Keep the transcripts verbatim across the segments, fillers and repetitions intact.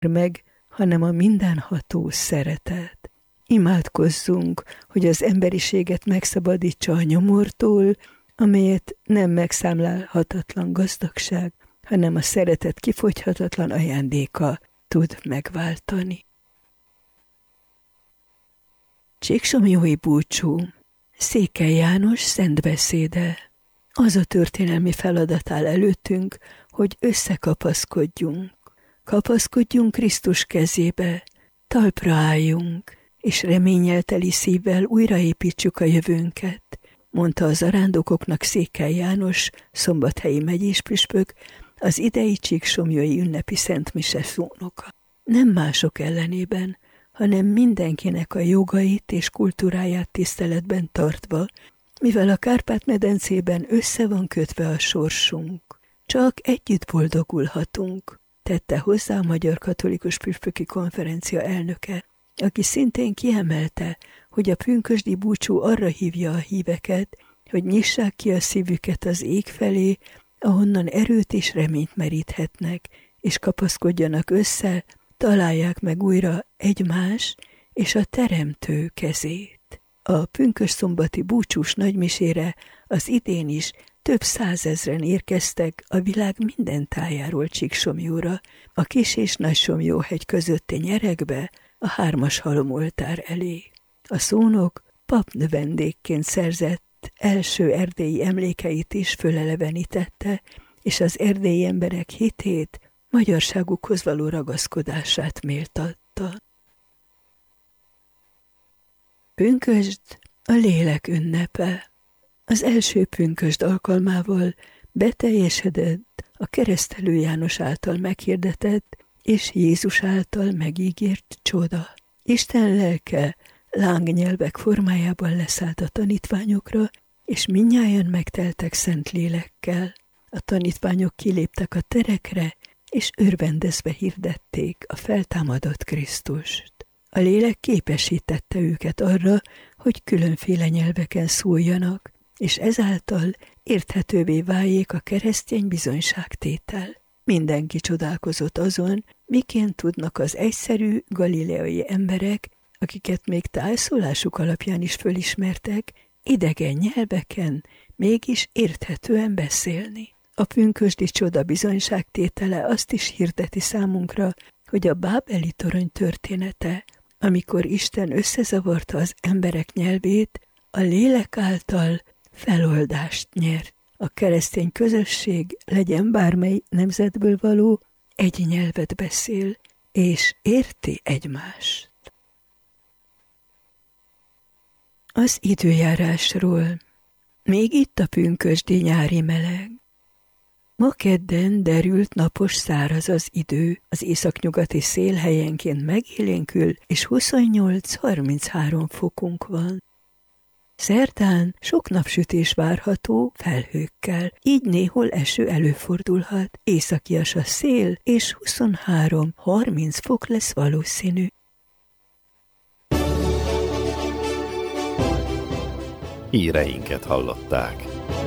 meg, hanem a mindenható szeretet. Imádkozzunk, hogy az emberiséget megszabadítsa a nyomortól, amelyet nem megszámlálhatatlan gazdagság, hanem a szeretet kifogyhatatlan ajándéka tud megváltani. Csíksomlyói búcsú, Székely János szent beszéde. Az a történelmi feladat áll előttünk, hogy összekapaszkodjunk. Kapaszkodjunk Krisztus kezébe, talpra álljunk, és reménnyel teli szívvel újraépítsük a jövőnket, mondta az arándokoknak Székely János, szombathelyi megyéspüspök, az idei csíksomlyói ünnepi szentmise szónoka. Nem mások ellenében, hanem mindenkinek a jogait és kultúráját tiszteletben tartva, mivel a Kárpát-medencében össze van kötve a sorsunk. Csak együtt boldogulhatunk, tette hozzá a Magyar Katolikus Püspöki Konferencia elnöke, aki szintén kiemelte, hogy a pünkösdi búcsú arra hívja a híveket, hogy nyissák ki a szívüket az ég felé, ahonnan erőt és reményt meríthetnek, és kapaszkodjanak össze, találják meg újra egymás és a Teremtő kezét. A pünkösszombati búcsús nagymisére az idén is több százezren érkeztek a világ minden tájáról Csíksomlyóra, a Kis- és Nagysomlyóhegy közötti nyeregbe, a hármas halomoltár elé. A szónok papnövendékként szerzett első erdélyi emlékeit is fölelevenítette, és az erdélyi emberek hitét, magyarságukhoz való ragaszkodását méltatta. Pünkösd a lélek ünnepe. Az első pünkösd alkalmával beteljesedett a Keresztelő János által meghirdetett és Jézus által megígért csoda. Isten lelke lángnyelvek formájában leszállt a tanítványokra, és mindnyájan megteltek szent lélekkel. A tanítványok kiléptek a terekre, és örvendezve hirdették a feltámadott Krisztust. A lélek képesítette őket arra, hogy különféle nyelveken szóljanak, és ezáltal érthetővé váljék a keresztény bizonyságtétel. Mindenki csodálkozott azon, miként tudnak az egyszerű galileai emberek, akiket még tájszólásuk alapján is fölismertek, idegen nyelveken mégis érthetően beszélni. A pünkösdi csoda bizonyságtétele azt is hirdeti számunkra, hogy a bábeli torony története, amikor Isten összezavarta az emberek nyelvét, a lélek által feloldást nyert. A keresztény közösség, legyen bármely nemzetből való, egy nyelvet beszél, és érti egymást. Az időjárásról. Még itt a pünkösdi nyári meleg. Ma kedden derült, napos, száraz az idő, az északnyugati szél helyenként megélénkül, és huszonnyolc-harminchárom fokunk van. Szerdán sok napsütés várható felhőkkel, így néhol eső előfordulhat, északias a szél, és huszonhárom-harminc fok lesz valószínű. Híreinket hallották.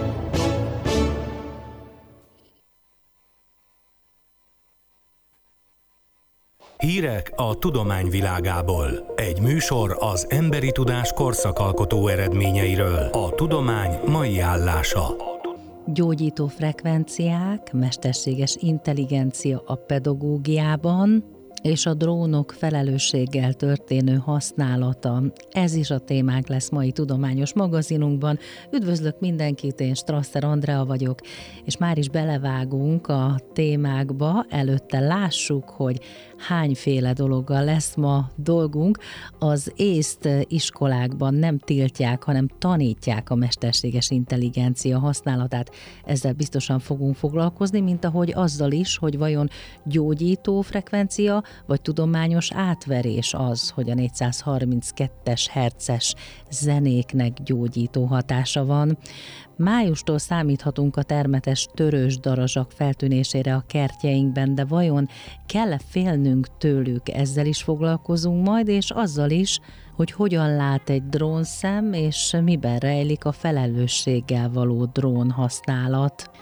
Hírek a tudomány világából. Egy műsor az emberi tudás korszakalkotó eredményeiről. A tudomány mai állása. Gyógyító frekvenciák, mesterséges intelligencia a pedagógiában, és a drónok felelősséggel történő használata. Ez is a témánk lesz mai tudományos magazinunkban. Üdvözlök mindenkit, én Strasser Andrea vagyok, és már is belevágunk a témákba. Előtte lássuk, hogy hányféle dologgal lesz ma dolgunk. Az észt iskolákban nem tiltják, hanem tanítják a mesterséges intelligencia használatát. Ezzel biztosan fogunk foglalkozni, mint ahogy azzal is, hogy vajon gyógyító frekvencia, vagy tudományos átverés az, hogy a négyszázharminckettes hertzes zenéknek gyógyító hatása van. Májustól számíthatunk a termetes törős darazsak feltűnésére a kertjeinkben, de vajon kell-e félnünk tőlük? Ezzel is foglalkozunk majd, és azzal is, hogy hogyan lát egy drónszem, és miben rejlik a felelősséggel való drón használat.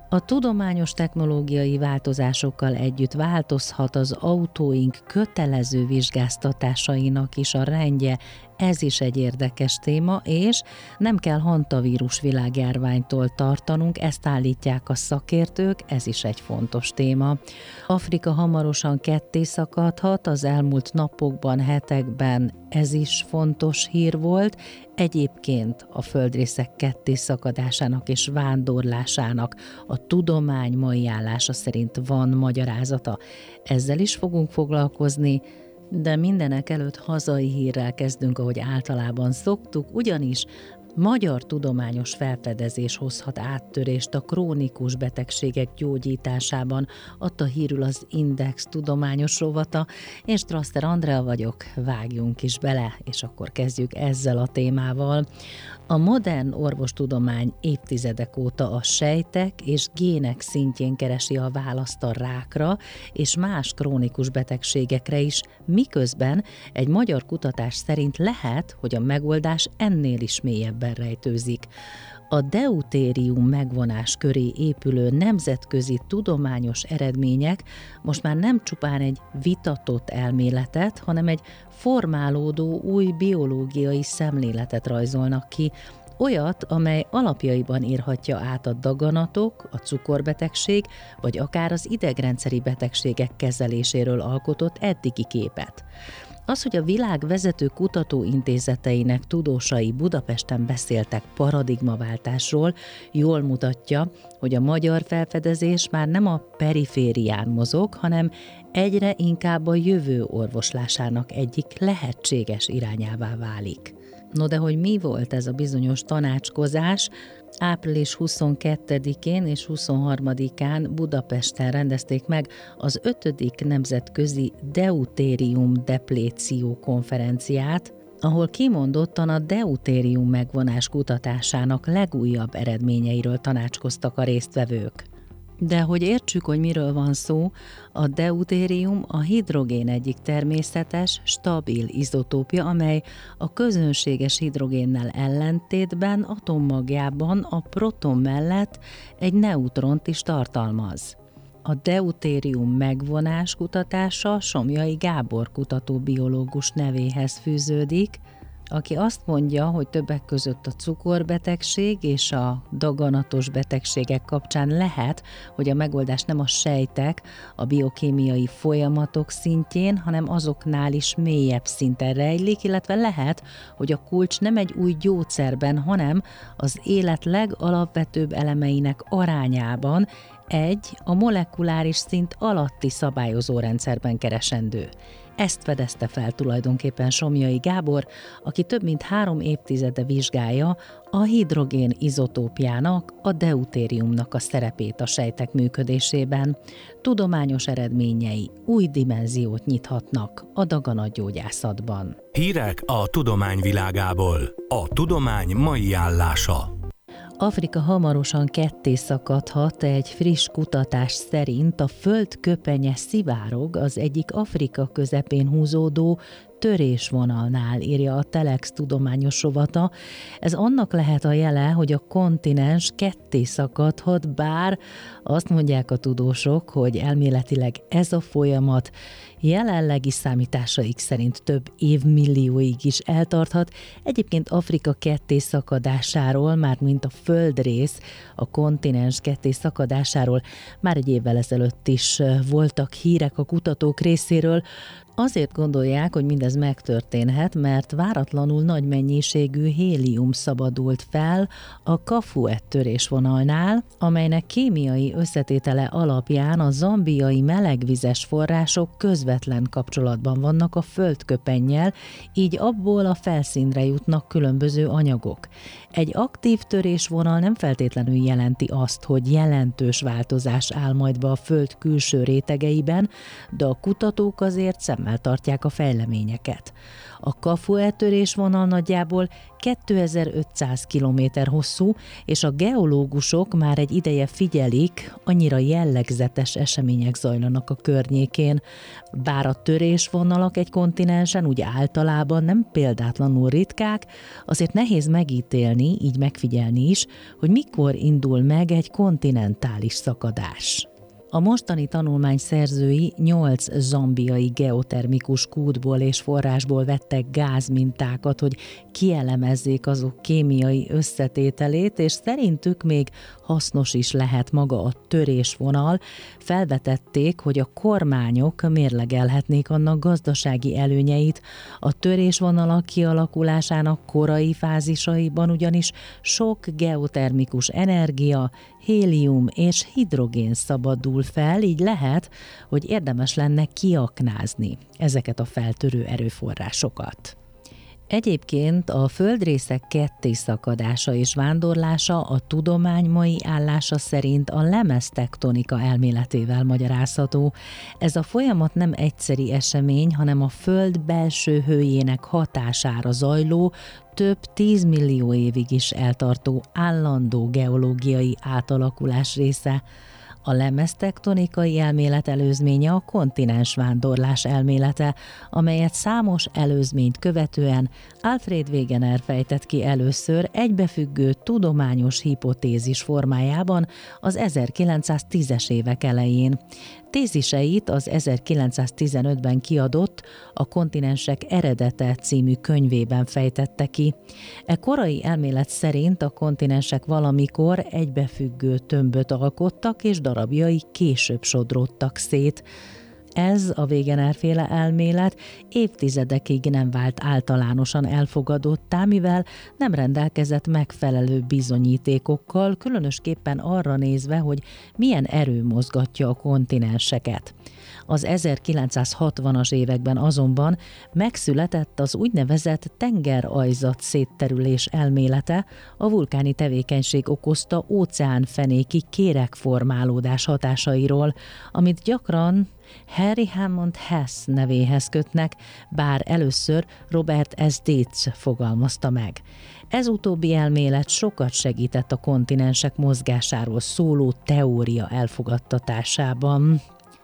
A tudományos technológiai változásokkal együtt változhat az autóink kötelező vizsgáztatásainak is a rendje. Ez is egy érdekes téma, és nem kell hantavírus világjárványtól tartanunk, ezt állítják a szakértők, ez is egy fontos téma. Afrika hamarosan ketté szakadhat, az elmúlt napokban, hetekben ez is fontos hír volt. Egyébként a földrészek ketté szakadásának és vándorlásának a tudomány mai állása szerint van magyarázata. Ezzel is fogunk foglalkozni, de mindenek előtt hazai hírrel kezdünk, ahogy általában szoktuk, ugyanis magyar tudományos felfedezés hozhat áttörést a krónikus betegségek gyógyításában, adta hírül az Index tudományos rovata. Én Strasser Andrea vagyok, vágjunk is bele, és akkor kezdjük ezzel a témával. A modern orvostudomány évtizedek óta a sejtek és gének szintjén keresi a választ a rákra és más krónikus betegségekre is, miközben egy magyar kutatás szerint lehet, hogy a megoldás ennél is mélyebben rejtőzik. A deutérium megvonás köré épülő nemzetközi tudományos eredmények most már nem csupán egy vitatott elméletet, hanem egy formálódó új biológiai szemléletet rajzolnak ki, olyat, amely alapjaiban írhatja át a daganatok, a cukorbetegség, vagy akár az idegrendszeri betegségek kezeléséről alkotott eddigi képet. Az, hogy a világ vezető kutatóintézeteinek tudósai Budapesten beszéltek paradigmaváltásról, jól mutatja, hogy a magyar felfedezés már nem a periférián mozog, hanem egyre inkább a jövő orvoslásának egyik lehetséges irányává válik. No de hogy mi volt ez a bizonyos tanácskozás? április huszonkettedikén és huszonharmadikán Budapesten rendezték meg az ötödik nemzetközi deutérium depléció konferenciát, ahol kimondottan a deutérium megvonás kutatásának legújabb eredményeiről tanácskoztak a résztvevők. De hogy értsük, hogy miről van szó, a deutérium a hidrogén egyik természetes, stabil izotópja, amely a közönséges hidrogénnel ellentétben atommagjában a proton mellett egy neutront is tartalmaz. A deutérium megvonás kutatása Somlyai Gábor kutatóbiológus nevéhez fűződik, aki azt mondja, hogy többek között a cukorbetegség és a daganatos betegségek kapcsán lehet, hogy a megoldás nem a sejtek, a biokémiai folyamatok szintjén, hanem azoknál is mélyebb szinten rejlik, illetve lehet, hogy a kulcs nem egy új gyógyszerben, hanem az élet legalapvetőbb elemeinek arányában, egy a molekuláris szint alatti szabályozórendszerben keresendő. Ezt fedezte fel tulajdonképpen Somlyai Gábor, aki több mint három évtizede vizsgálja a hidrogén izotópjának, a deutériumnak a szerepét a sejtek működésében. Tudományos eredményei új dimenziót nyithatnak a daganatgyógyászatban. Hírek a tudomány világából. A tudomány mai állása. Afrika hamarosan ketté szakadhat, egy friss kutatás szerint a föld köpenye szivárog az egyik Afrika közepén húzódó törésvonalnál, írja a Telex tudományos rovata. Ez annak lehet a jele, hogy a kontinens ketté szakadhat, bár azt mondják a tudósok, hogy elméletileg ez a folyamat jelenlegi számításaik szerint több évmillióig is eltarthat. Egyébként Afrika ketté szakadásáról, mármint a földrész, a kontinens ketté szakadásáról már egy évvel ezelőtt is voltak hírek a kutatók részéről. Azért gondolják, hogy mindez megtörténhet, mert váratlanul nagy mennyiségű hélium szabadult fel a Kafue törésvonalnál, amelynek kémiai összetétele alapján a zambiai melegvizes források közvetlen kapcsolatban vannak a földköpennyel, így abból a felszínre jutnak különböző anyagok. Egy aktív törésvonal nem feltétlenül jelenti azt, hogy jelentős változás áll majd be a föld külső rétegeiben, de a kutatók azért szemmel figyelemmel tartják a fejleményeket. A Kafue törésvonal nagyjából kétezer-ötszáz kilométer hosszú, és a geológusok már egy ideje figyelik, annyira jellegzetes események zajlanak a környékén. Bár a törésvonalak egy kontinensen úgy általában nem példátlanul ritkák, azért nehéz megítélni, így megfigyelni is, hogy mikor indul meg egy kontinentális szakadás. A mostani tanulmány szerzői nyolc zambiai geotermikus kútból és forrásból vettek gázmintákat, hogy kielemezzék azok kémiai összetételét, és szerintük még hasznos is lehet maga a törésvonal. Felvetették, hogy a kormányok mérlegelhetnék annak gazdasági előnyeit. A törésvonalak kialakulásának korai fázisaiban ugyanis sok geotermikus energia, hélium és hidrogén szabadul fel, így lehet, hogy érdemes lenne kiaknázni ezeket a feltörő erőforrásokat. Egyébként a földrészek kettészakadása és vándorlása a tudomány mai állása szerint a lemeztektonika elméletével magyarázható. Ez a folyamat nem egyszeri esemény, hanem a Föld belső hőjének hatására zajló, több tízmillió évig is eltartó állandó geológiai átalakulás része. A lemeztektonikai elmélet előzménye a kontinensvándorlás elmélete, amelyet számos előzményt követően Alfred Wegener fejtett ki először egybefüggő tudományos hipotézis formájában az ezerkilencszáztízes évek elején. Téziseit az ezerkilencszáztizenötben kiadott A kontinensek eredete című könyvében fejtette ki. E korai elmélet szerint a kontinensek valamikor egybefüggő tömböt alkottak, és darabjai később sodródtak szét. Ez a Wegener-féle elmélet évtizedekig nem vált általánosan elfogadottá, mivel nem rendelkezett megfelelő bizonyítékokkal, különösképpen arra nézve, hogy milyen erő mozgatja a kontinenseket. Az ezerkilencszázhatvanas években azonban megszületett az úgynevezett tengerajzat szétterülés elmélete, a vulkáni tevékenység okozta óceánfenéki kéregformálódás hatásairól, amit gyakran Harry Hammond Hess nevéhez kötnek, bár először Robert S. Dietz fogalmazta meg. Ez utóbbi elmélet sokat segített a kontinensek mozgásáról szóló teória elfogadtatásában.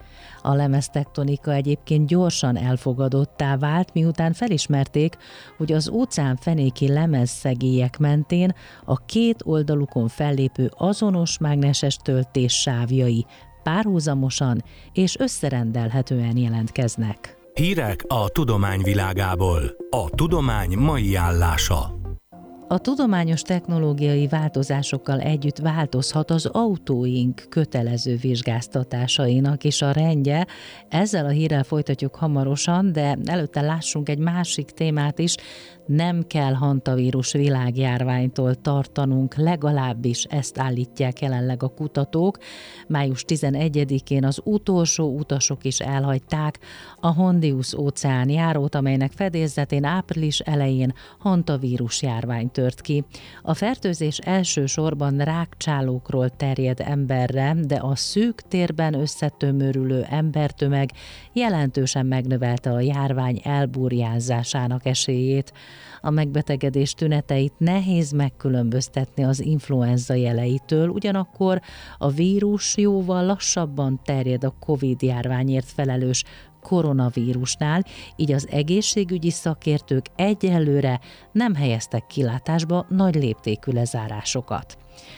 A lemeztektonika egyébként gyorsan elfogadottá vált, miután felismerték, hogy az óceánfenéki lemezszegélyek mentén a két oldalukon fellépő azonos mágneses töltés sávjai párhuzamosan és összerendelhetően jelentkeznek. Hírek a tudomány világából. A tudomány mai állása. A tudományos technológiai változásokkal együtt változhat az autóink kötelező vizsgáztatásainak is a rendje. Ezzel a hírrel folytatjuk hamarosan, de előtte lássunk egy másik témát is. Nem kell hantavírus világjárványtól tartanunk, legalábbis ezt állítják jelenleg a kutatók. május tizenegyedikén az utolsó utasok is elhagyták a Hondius óceán járót, amelynek fedélzetén április elején hantavírus járvány tört ki. A fertőzés elsősorban rákcsálókról terjed emberre, de a szűk térben összetömörülő embertömeg jelentősen megnövelte a járvány elburjánzásának esélyét. A megbetegedés tüneteit nehéz megkülönböztetni az influenza jeleitől, ugyanakkor a vírus jóval lassabban terjed a Covid járványért felelős koronavírusnál, így az egészségügyi szakértők egyelőre nem helyeztek kilátásba nagy léptékű lezárásokat.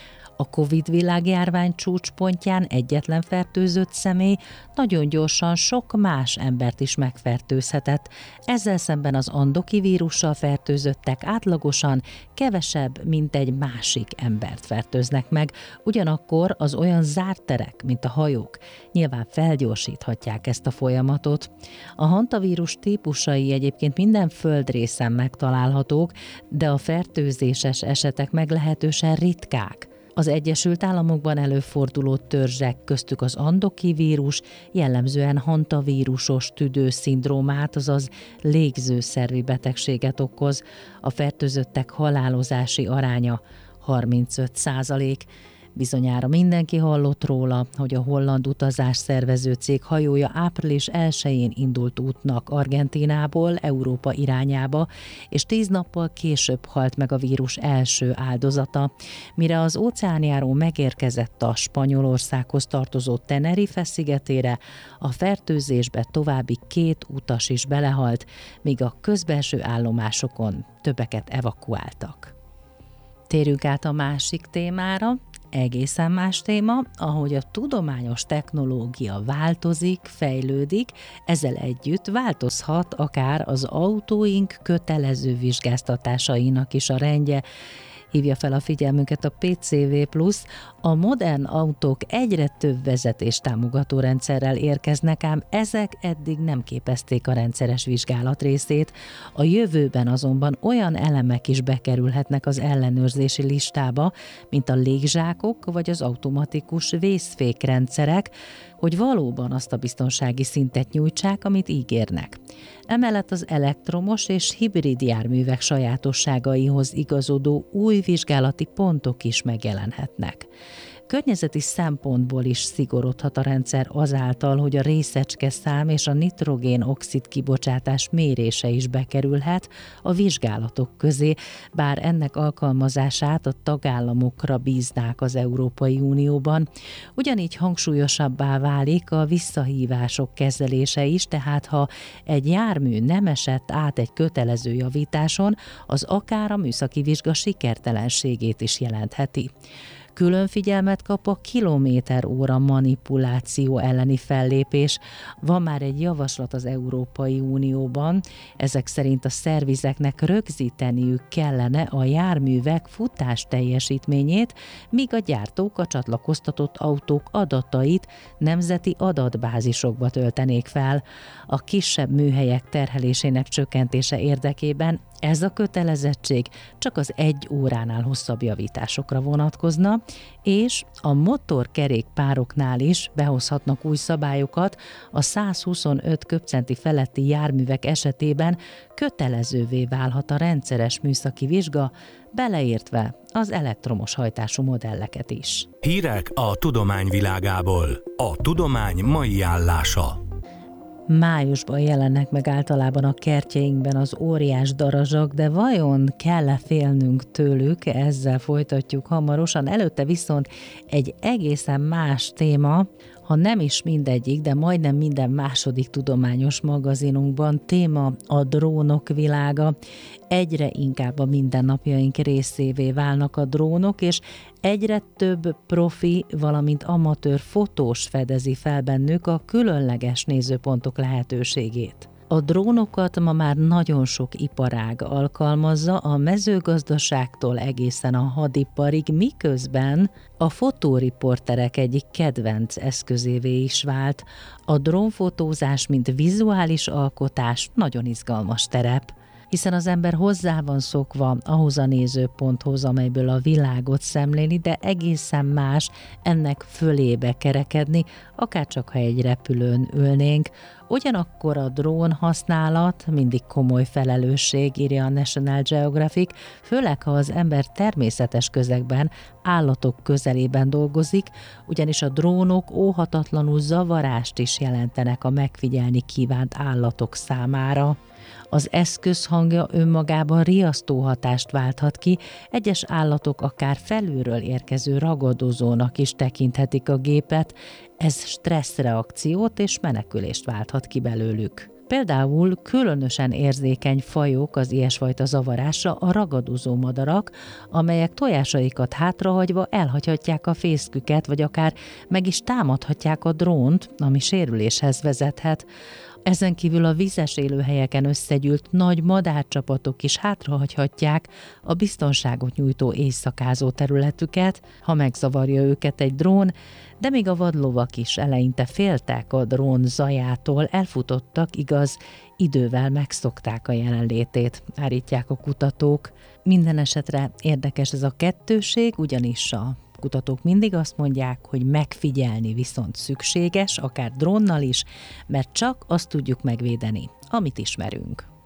A Covid világjárvány csúcspontján egyetlen fertőzött személy nagyon gyorsan sok más embert is megfertőzhetett. Ezzel szemben az andoki vírussal fertőzöttek átlagosan kevesebb, mint egy másik embert fertőznek meg. Ugyanakkor az olyan zárt terek, mint a hajók, nyilván felgyorsíthatják ezt a folyamatot. A hantavírus típusai egyébként minden földrészen megtalálhatók, de a fertőzéses esetek meglehetősen ritkák. Az Egyesült Államokban előforduló törzsek, köztük az andoki vírus, jellemzően hantavírusos tüdőszindrómát, azaz légzőszervi betegséget okoz. A fertőzöttek halálozási aránya harmincöt százalék. Bizonyára mindenki hallott róla, hogy a holland utazásszervező cég hajója április elsején indult útnak Argentínából Európa irányába, és tíz nappal később halt meg a vírus első áldozata. Mire az óceánjáró megérkezett a Spanyolországhoz tartozó Tenerife szigetére, a fertőzésbe további két utas is belehalt, míg a közbelső állomásokon többeket evakuáltak. Térjünk át a másik témára, egészen más téma, ahogy a tudományos technológia változik, fejlődik, ezzel együtt változhat akár az autóink kötelező vizsgáztatásainak is a rendje. Hívja fel a figyelmünket a pé cé vé plusz, a modern autók egyre több vezetéstámogató rendszerrel érkeznek, ám ezek eddig nem képezték a rendszeres vizsgálat részét. A jövőben azonban olyan elemek is bekerülhetnek az ellenőrzési listába, mint a légzsákok vagy az automatikus vészfékrendszerek, hogy valóban azt a biztonsági szintet nyújtsák, amit ígérnek. Emellett az elektromos és hibrid járművek sajátosságaihoz igazodó új vizsgálati pontok is megjelenhetnek. Környezeti szempontból is szigorodhat a rendszer azáltal, hogy a részecske szám és a nitrogén-oxid kibocsátás mérése is bekerülhet a vizsgálatok közé, bár ennek alkalmazását a tagállamokra bíznák az Európai Unióban. Ugyanígy hangsúlyosabbá válik a visszahívások kezelése is, tehát ha egy jármű nem esett át egy kötelező javításon, az akár a műszaki vizsga sikertelenségét is jelentheti. Külön figyelmet kap a kilométer-óra manipuláció elleni fellépés. Van már egy javaslat az Európai Unióban, ezek szerint a szervizeknek rögzíteniük kellene a járművek futás teljesítményét, míg a gyártók a csatlakoztatott autók adatait nemzeti adatbázisokba töltenék fel. A kisebb műhelyek terhelésének csökkentése érdekében ez a kötelezettség csak az egy óránál hosszabb javításokra vonatkozna, és a motorkerékpároknál is behozhatnak új szabályokat, a száz huszonöt köbcenti feletti járművek esetében kötelezővé válhat a rendszeres műszaki vizsga, beleértve az elektromos hajtású modelleket is. Hírek a tudomány világából. A tudomány mai állása. Májusban jelennek meg általában a kertjeinkben az óriás darazsak, de vajon kell-e félnünk tőlük? Ezzel folytatjuk hamarosan. Előtte viszont egy egészen más téma, ha nem is mindegyik, de majdnem minden második tudományos magazinunkban téma a drónok világa. Egyre inkább a mindennapjaink részévé válnak a drónok, és egyre több profi, valamint amatőr fotós fedezi fel bennük a különleges nézőpontok lehetőségét. A drónokat ma már nagyon sok iparág alkalmazza, a mezőgazdaságtól egészen a hadiparig, miközben a fotóriporterek egyik kedvenc eszközévé is vált. A drónfotózás, mint vizuális alkotás nagyon izgalmas terep, hiszen az ember hozzá van szokva ahhoz a nézőponthoz, amelyből a világot szemléli, de egészen más ennek fölébe kerekedni, akárcsak ha egy repülőn ülnénk. Ugyanakkor a drón használat mindig komoly felelősség, írja a National Geographic, főleg ha az ember természetes közegben, állatok közelében dolgozik, ugyanis a drónok óhatatlanul zavarást is jelentenek a megfigyelni kívánt állatok számára. Az eszköz hangja önmagában riasztó hatást válthat ki, egyes állatok akár felülről érkező ragadozónak is tekinthetik a gépet, ez stresszreakciót és menekülést válthat ki belőlük. Például különösen érzékeny fajok az ilyesfajta zavarásra a ragadozó madarak, amelyek tojásaikat hátrahagyva elhagyhatják a fészküket, vagy akár meg is támadhatják a drónt, ami sérüléshez vezethet. Ezen kívül a vízes élőhelyeken összegyűlt nagy madárcsapatok is hátrahagyhatják a biztonságot nyújtó éjszakázó területüket, ha megzavarja őket egy drón, de még a vadlovak is eleinte féltek a drón zajától, elfutottak, igaz, idővel megszokták a jelenlétét, állítják a kutatók. Minden esetre érdekes ez a kettőség, ugyanis a kutatók mindig azt mondják, hogy megfigyelni viszont szükséges, akár drónnal is, mert csak azt tudjuk megvédeni, amit ismerünk.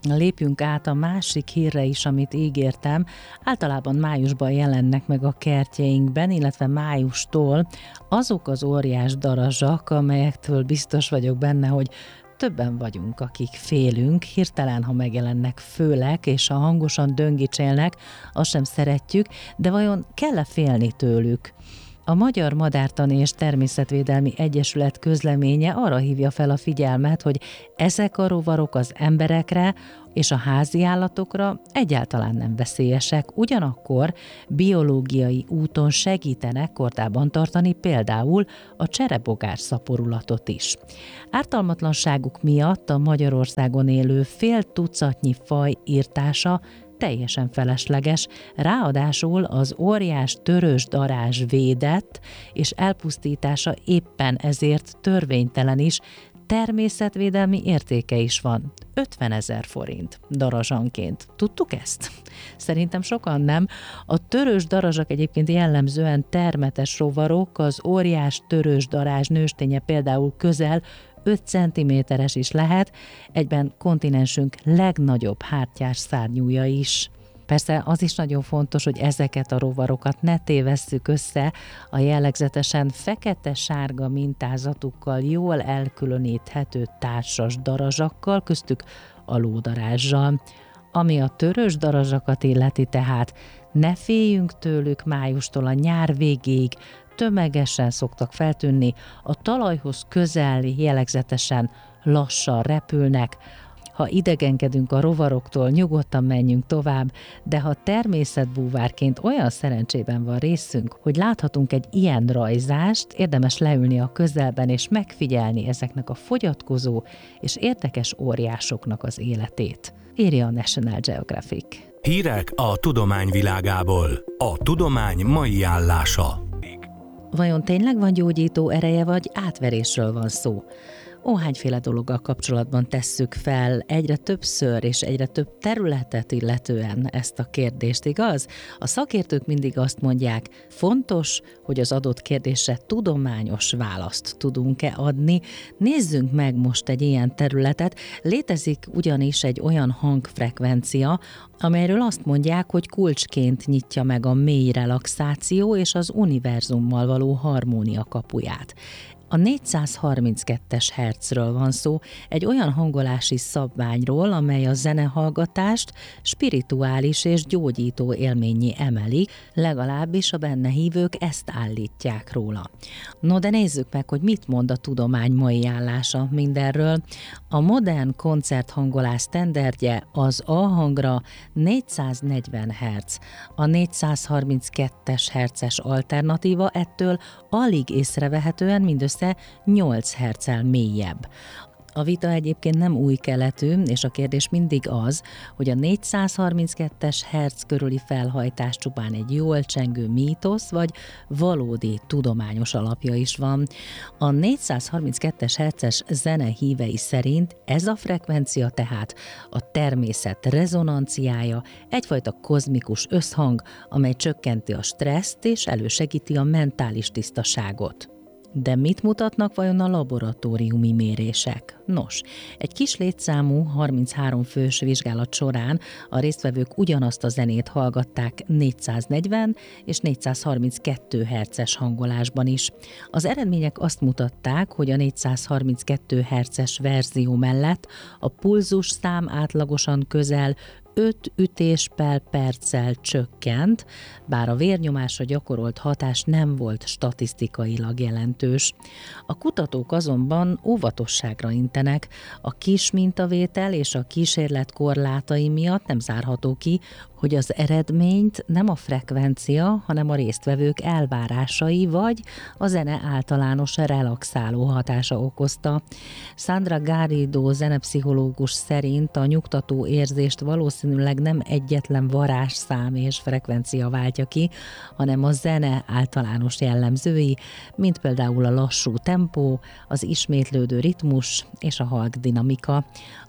Lépjünk át a másik hírre is, amit ígértem. Általában májusban jelennek meg a kertjeinkben, illetve májustól azok az óriás darazsak, amelyektől biztos vagyok benne, hogy többen vagyunk, akik félünk, hirtelen, ha megjelennek főleg, és ha hangosan döngicsélnek, azt sem szeretjük, de vajon kell-e félni tőlük? A Magyar Madártani és Természetvédelmi Egyesület közleménye arra hívja fel a figyelmet, hogy ezek a rovarok az emberekre és a házi állatokra egyáltalán nem veszélyesek, ugyanakkor biológiai úton segítenek kordában tartani például a cserebogár szaporulatot is. Ártalmatlanságuk miatt a Magyarországon élő fél tucatnyi faj írtása teljesen felesleges, ráadásul az óriás törős darázs védett, és elpusztítása éppen ezért törvénytelen is, természetvédelmi értéke is van. ötvenezer forint darazsanként. Tudtuk ezt? Szerintem sokan nem. A törős darazsak egyébként jellemzően termetes rovarok, az óriás törős darázs nősténye például közel öt centiméteres is lehet, egyben kontinensünk legnagyobb hártyás szárnyúja is. Persze az is nagyon fontos, hogy ezeket a rovarokat ne tévesszük össze a jellegzetesen fekete-sárga mintázatukkal jól elkülöníthető társas darazsakkal, köztük a lódarázssal. Ami a törős darazsakat illeti tehát, ne féljünk tőlük májustól a nyár végéig, tömegesen szoktak feltűnni, a talajhoz közel jellegzetesen lassan repülnek. Ha idegenkedünk a rovaroktól, nyugodtan menjünk tovább, de ha természetbúvárként olyan szerencsében van részünk, hogy láthatunk egy ilyen rajzást, érdemes leülni a közelben és megfigyelni ezeknek a fogyatkozó és érdekes óriásoknak az életét. Írja a National Geographic. Hírek a tudomány világából. A tudomány mai állása. Vajon tényleg van gyógyító ereje, vagy átverésről van szó? Óhányféle dologgal kapcsolatban tesszük fel egyre többször és egyre több területet illetően ezt a kérdést, igaz? A szakértők mindig azt mondják, fontos, hogy az adott kérdésre tudományos választ tudunk-e adni. Nézzünk meg most egy ilyen területet. Létezik ugyanis egy olyan hangfrekvencia, amelyről azt mondják, hogy kulcsként nyitja meg a mély relaxáció és az univerzummal való harmónia kapuját. A négyszázharminckettes hertzről van szó, egy olyan hangolási szabványról, amely a zenehallgatást spirituális és gyógyító élménnyé emeli, legalábbis a benne hívők ezt állítják róla. No, de nézzük meg, hogy mit mond a tudomány mai állása mindenről. A modern koncerthangolás sztenderdje az A hangra négyszáznegyven hertz, a négyszázharminckettes hertzes alternatíva ettől alig észrevehetően mindössze nyolc hertzel mélyebb. A vita egyébként nem új keletű, és a kérdés mindig az, hogy a négyszázharminckettes hertz körüli felhajtás csupán egy jól csengő mítosz, vagy valódi tudományos alapja is van. A négyszázharminckettes hertzes zene hívei szerint ez a frekvencia tehát a természet rezonanciája, egyfajta kozmikus összhang, amely csökkenti a stresszt és elősegíti a mentális tisztaságot. De mit mutatnak vajon a laboratóriumi mérések? Nos, egy kis létszámú harminchárom fős vizsgálat során a résztvevők ugyanazt a zenét hallgatták négyszáznegyven és négyszázharminckettő hertzes hangolásban is. Az eredmények azt mutatták, hogy a négyszázharminckettő hertzes verzió mellett a pulzus szám átlagosan közel öt ütés per perccel csökkent, bár a vérnyomásra gyakorolt hatás nem volt statisztikailag jelentős. A kutatók azonban óvatosságra intenek, a kis mintavétel és a kísérlet korlátai miatt nem zárható ki, hogy az eredményt nem a frekvencia, hanem a résztvevők elvárásai vagy a zene általános relaxáló hatása okozta. Sandra Garrido zenepszichológus szerint a nyugtató érzést valószínűleg nem egyetlen varázsszám és frekvencia váltja ki, hanem a zene általános jellemzői, mint például a lassú tempó, az ismétlődő ritmus és a halk dinamika.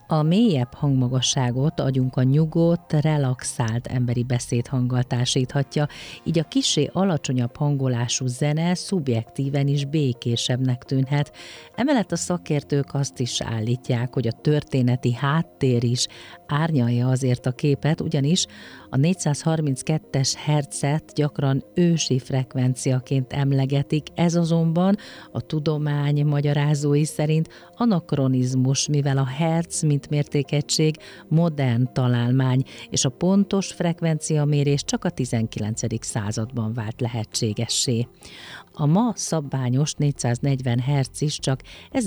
A mélyebb hangmagasságot agyunk a nyugodt, relaxált emberi beszédhanggal társíthatja, így a kissé alacsonyabb hangolású zene szubjektíven is békésebbnek tűnhet. Emellett a szakértők azt is állítják, hogy a történeti háttér is árnyalja azért a képet, ugyanis a négyszázharminckettes hertzet gyakran ősi frekvenciaként emlegetik, ez azonban a tudomány magyarázói szerint anakronizmus, mivel a hertz, mint mértékegység modern találmány, és a pontos frekvenciamérés csak a tizenkilencedik században vált lehetségessé. A ma szabványos négyszáznegyven hertz is csak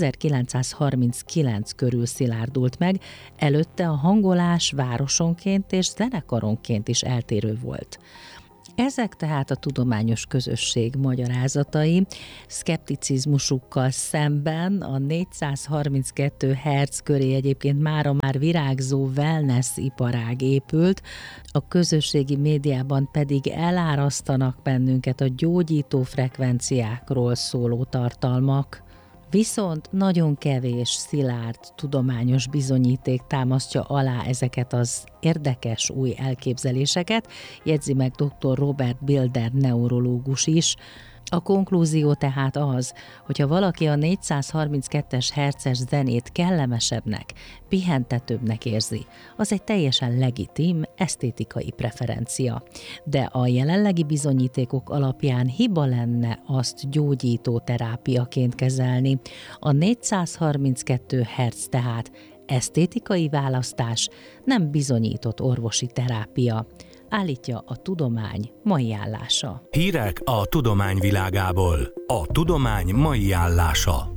ezerkilencszázharminckilenc körül szilárdult meg, előtte a hangolás városonként és zenekaronként is eltérő volt. Ezek tehát a tudományos közösség magyarázatai, szkepticizmusukkal szemben a négyszázharminckettő hertz köré egyébként mára már virágzó wellness iparág épült, a közösségi médiában pedig elárasztanak bennünket a gyógyító frekvenciákról szóló tartalmak. Viszont nagyon kevés szilárd tudományos bizonyíték támasztja alá ezeket az érdekes új elképzeléseket, jegyzi meg dr. Robert Bilder neurológus is. A konklúzió tehát az, hogyha valaki a négyszázharminckettes hertzes zenét kellemesebbnek, pihentetőbbnek érzi, az egy teljesen legitim, esztétikai preferencia. De a jelenlegi bizonyítékok alapján hiba lenne azt gyógyító terápiaként kezelni. A négyszázharminckettő hertz tehát esztétikai választás, nem bizonyított orvosi terápia, állítja a tudomány mai állása. Hírek a tudomány világából. A tudomány mai állása.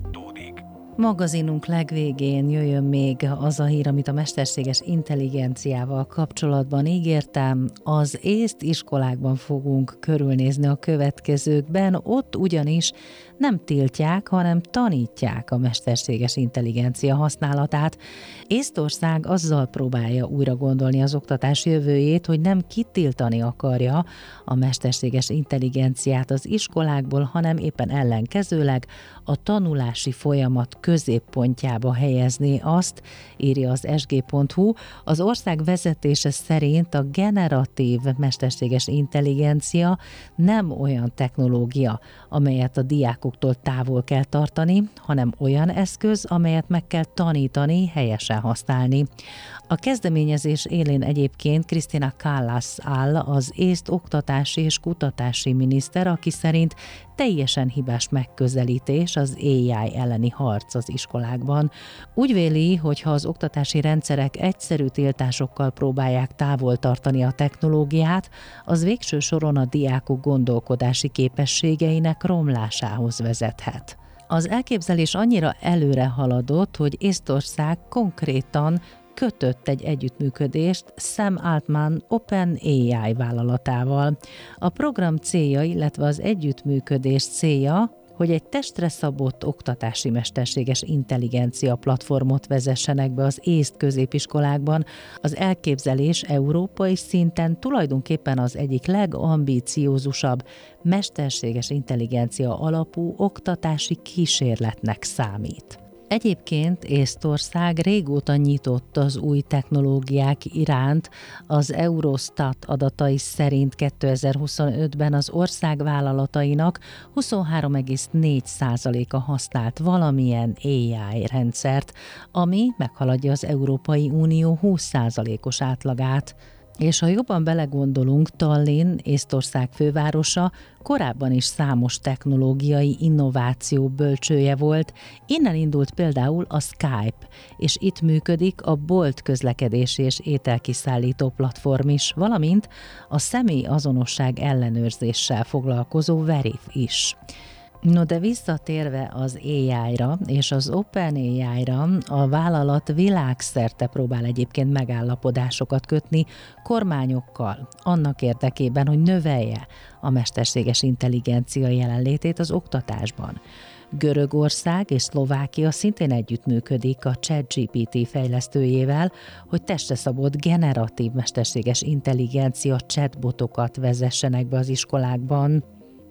Magazinunk legvégén jöjjön még az a hír, amit a mesterséges intelligenciával kapcsolatban ígértem. Az észt iskolákban fogunk körülnézni a következőkben, ott ugyanis nem tiltják, hanem tanítják a mesterséges intelligencia használatát. Észtország azzal próbálja újra gondolni az oktatás jövőjét, hogy nem kitiltani akarja a mesterséges intelligenciát az iskolákból, hanem éppen ellenkezőleg a tanulási folyamat középpontjába helyezni azt, írja az es gé pont hú. Az ország vezetése szerint a generatív mesterséges intelligencia nem olyan technológia, amelyet a diákoktól távol kell tartani, hanem olyan eszköz, amelyet meg kell tanítani, helyesen használni. A kezdeményezés élén egyébként Kristina Kallas áll, az észt oktatási és kutatási miniszter, aki szerint teljesen hibás megközelítés az á i elleni harc az iskolákban. Úgy véli, hogy ha az oktatási rendszerek egyszerű tiltásokkal próbálják távol tartani a technológiát, az végső soron a diákok gondolkodási képességeinek romlásához vezethet. Az elképzelés annyira előre haladott, hogy Észtország konkrétan kötött egy együttműködést Sam Altman OpenAI vállalatával. A program célja, illetve az együttműködés célja, hogy egy testre szabott oktatási mesterséges intelligencia platformot vezessenek be az észt középiskolákban. Az elképzelés európai szinten tulajdonképpen az egyik legambiciózusabb mesterséges intelligencia alapú oktatási kísérletnek számít. Egyébként Észtország régóta nyitott az új technológiák iránt. Az Eurostat adatai szerint kétezer-huszonötben az ország vállalatainak huszonhárom egész négy százaléka használt valamilyen á i rendszert, ami meghaladja az Európai Unió húsz százalékos átlagát. És ha jobban belegondolunk, Tallinn, Észtország fővárosa, korábban is számos technológiai innováció bölcsője volt. Innen indult például a Skype, és itt működik a Bolt közlekedési és ételkiszállító platform is, valamint a személyazonosság ellenőrzéssel foglalkozó Verif is. No de visszatérve az á i-ra és az OpenAI-ra, a vállalat világszerte próbál egyébként megállapodásokat kötni kormányokkal, annak érdekében, hogy növelje a mesterséges intelligencia jelenlétét az oktatásban. Görögország és Szlovákia szintén együttműködik a ChatGPT fejlesztőjével, hogy testre szabott generatív mesterséges intelligencia chatbotokat vezessenek be az iskolákban.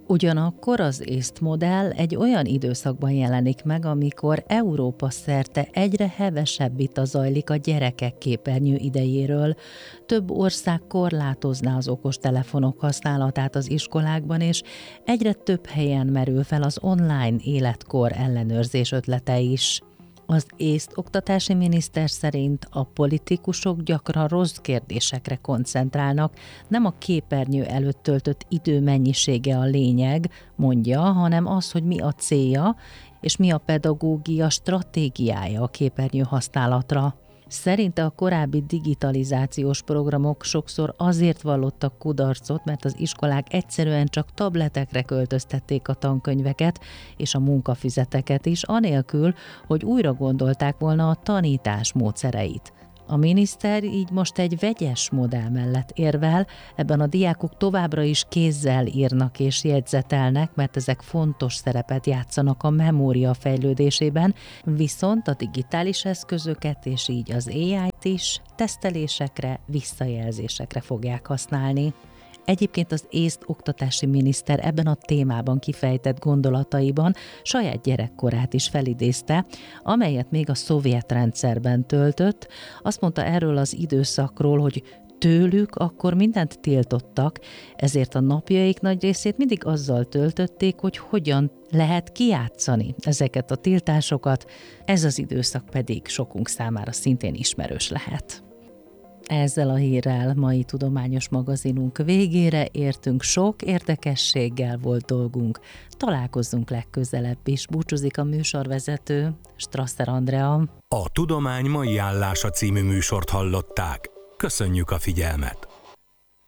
Ugyanakkor az észt modell egy olyan időszakban jelenik meg, amikor Európa szerte egyre hevesebb vita zajlik a gyerekek képernyő idejéről. Több ország korlátozná az okostelefonok használatát az iskolákban, és egyre több helyen merül fel az online életkor ellenőrzés ötlete is. Az észt oktatási miniszter szerint a politikusok gyakran rossz kérdésekre koncentrálnak, nem a képernyő előtt töltött idő mennyisége a lényeg, mondja, hanem az, hogy mi a célja, és mi a pedagógia stratégiája a képernyő használatra. Szerinte a korábbi digitalizációs programok sokszor azért vallottak kudarcot, mert az iskolák egyszerűen csak tabletekre költöztették a tankönyveket és a munkafüzeteket is, anélkül, hogy újra gondolták volna a tanítás módszereit. A miniszter így most egy vegyes modell mellett érvel, ebben a diákok továbbra is kézzel írnak és jegyzetelnek, mert ezek fontos szerepet játszanak a memória fejlődésében, viszont a digitális eszközöket és így az á í-t is tesztelésekre, visszajelzésekre fogják használni. Egyébként az észt oktatási miniszter ebben a témában kifejtett gondolataiban saját gyerekkorát is felidézte, amelyet még a szovjet rendszerben töltött. Azt mondta erről az időszakról, hogy tőlük akkor mindent tiltottak, ezért a napjaik nagy részét mindig azzal töltötték, hogy hogyan lehet kijátszani ezeket a tiltásokat, ez az időszak pedig sokunk számára szintén ismerős lehet. Ezzel a hírrel mai tudományos magazinunk végére értünk, sok érdekességgel volt dolgunk. Találkozzunk legközelebb is, búcsúzik a műsorvezető, Strasser Andrea. A Tudomány mai állása című műsort hallották. Köszönjük a figyelmet!